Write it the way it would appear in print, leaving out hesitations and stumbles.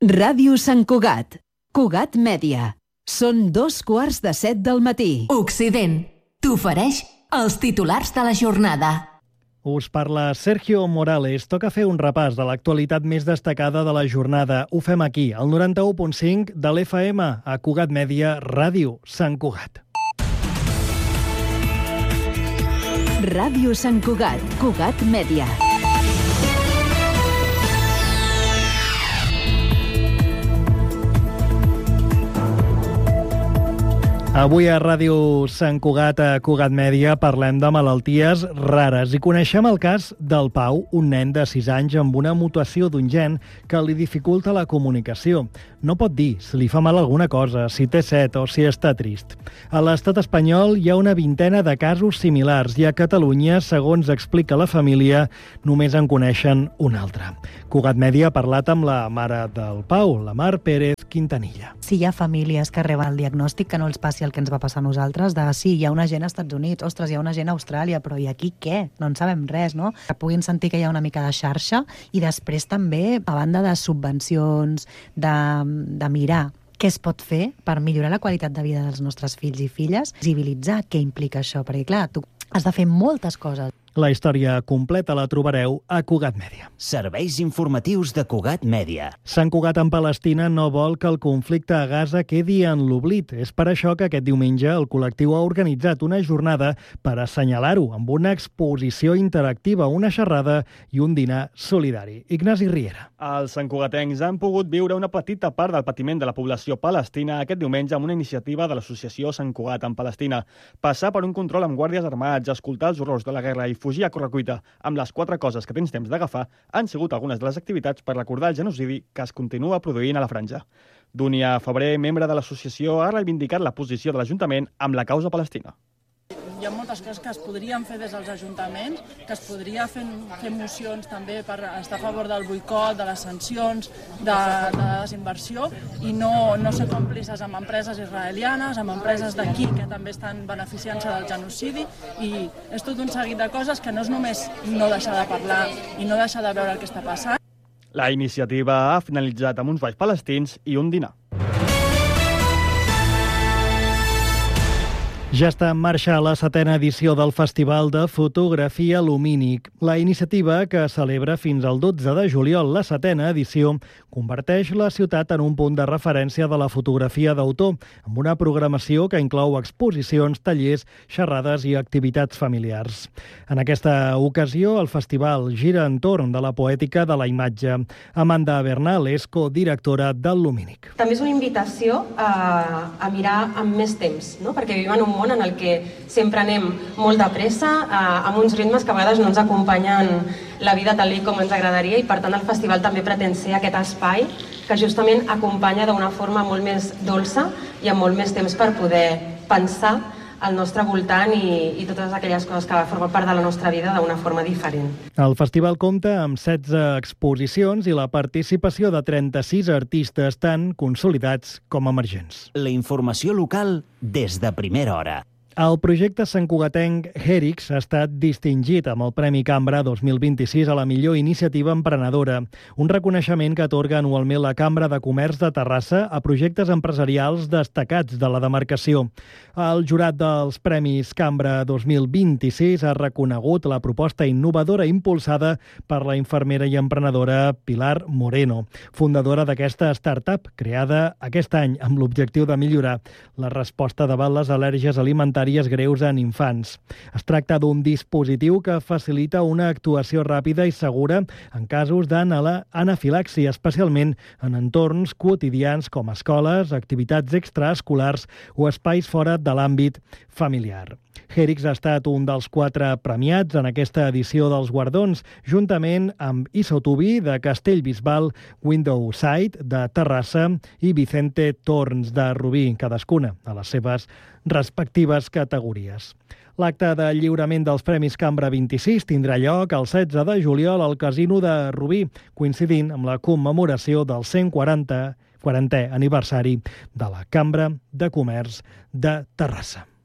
Ràdio Sant Cugat. Cugat Mèdia. Són 2:15 del matí. Occident t'ofereix els titulars de la jornada. Us parla Sergio Morales. Toca fer un repàs de l'actualitat més destacada de la jornada. Ho fem aquí, al 91.5 de l'FM, a Cugat Mèdia, Ràdio Sant Cugat. Ràdio Sant Cugat, Cugat Mèdia. Avui a Ràdio Sant Cugat, a Cugat Mèdia, parlem de malalties rares i coneixem el cas del Pau, un nen de 6 anys amb una mutació d'un gen que li dificulta la comunicació. No pot dir si li fa mal alguna cosa, si té set o si està trist. A l'estat espanyol hi ha una vintena de casos similars i a Catalunya, segons explica la família, només en coneixen un altre. Cugat Mèdia ha parlat amb la mare del Pau, la Mar Pérez Quintanilla. Si hi ha famílies que reben el diagnòstic, que no els passi el que ens va passar a nosaltres, de sí, hi ha una gent als Estats Units, ostres, hi ha una gent a Austràlia, però i aquí què? No en sabem res, no? Que puguin sentir que hi ha una mica de xarxa i després també, a banda de subvencions, de mirar què es pot fer per millorar la qualitat de vida dels nostres fills i filles, visibilitzar què implica això, perquè clar, tu has de fer moltes coses. La història completa la trobareu a Cugat Mèdia. Serveis informatius de Cugat Mèdia. Sant Cugat en Palestina no vol que el conflicte a Gaza quedi en l'oblit. És per això que aquest diumenge el col·lectiu ha organitzat una jornada per assenyalar-ho amb una exposició interactiva, una xerrada i un dinar solidari. Ignasi Riera. Els santcugatencs han pogut viure una petita part del patiment de la població palestina aquest diumenge amb una iniciativa de l'associació Sant Cugat en Palestina. Passar per un control amb guàrdies armats, escoltar els horrors de la guerra i fugir a correcuita amb les 4 coses que tens temps d'agafar han sigut algunes de les activitats per recordar el genocidi que es continua produint a la franja. Dúnia Febrer, membre de l'associació, ha reivindicat la posició de l'Ajuntament amb la causa palestina. Hi ha moltes coses que es podrien fer des dels ajuntaments, que es podria fer mocions també per estar a favor del boicot, de les sancions, de la desinversió i no ser còmplices amb empreses israelianes, amb empreses d'aquí que també estan beneficiant-se del genocidi, i és tot un seguit de coses que no és només no deixar de parlar i no deixar de veure el que està passant. La iniciativa ha finalitzat amb uns balls palestins i un dinar. Ja està en marxa la 7a edició del Festival de Fotografia Lumínic. La iniciativa, que celebra fins al 12 de juliol la 7a edició, converteix la ciutat en un punt de referència de la fotografia d'autor, amb una programació que inclou exposicions, tallers, xerrades i activitats familiars. En aquesta ocasió, el festival gira entorn de la poètica de la imatge. Amanda Bernal és codirectora del Lumínic. També és una invitació a mirar amb més temps, no? Perquè vivim en un món en el que sempre anem molt de pressa, amb uns ritmes que a vegades no ens acompanyen la vida tal com ens agradaria, i per tant el festival també pretén ser aquest espai que justament acompanya d'una forma molt més dolça i amb molt més temps per poder pensar al nostre voltant i totes aquelles coses que formen part de la nostra vida d'una forma diferent. El festival compta amb 16 exposicions i la participació de 36 artistes tant consolidats com emergents. La informació local des de primera hora. El projecte santcugatenc Hèrix ha estat distingit amb el Premi Cambra 2026 a la millor iniciativa emprenedora, un reconeixement que atorga anualment la Cambra de Comerç de Terrassa a projectes empresarials destacats de la demarcació. El jurat dels Premis Cambra 2026 ha reconegut la proposta innovadora impulsada per la infermera i emprenedora Pilar Moreno, fundadora d'aquesta startup creada aquest any amb l'objectiu de millorar la resposta davant les al·lèrgies alimentàries greus en infants. Es tracta d'un dispositiu que facilita una actuació ràpida i segura en casos d'anafilàxia, especialment en entorns quotidians com escoles, activitats extraescolars o espais fora de l'àmbit familiar. Hèrix ha estat un dels 4 premiats en aquesta edició dels guardons, juntament amb Isotubi de Castellbisbal, Windowside de Terrassa i Vicente Torns de Rubí, cadascuna a les seves respectives categories. L'acte de lliurament dels Premis Cambra 26 tindrà lloc el 16 de juliol al Casino de Rubí, coincidint amb la commemoració del 140è aniversari de la Cambra de Comerç de Terrassa.